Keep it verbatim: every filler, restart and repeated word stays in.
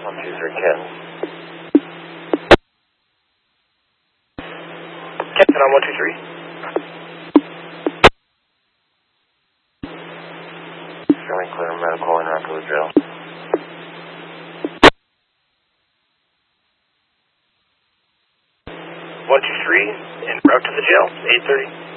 one two three, Ken. Ken on one two three. Showing clear medical and route to the jail. one two three, en route to the jail, eight thirty.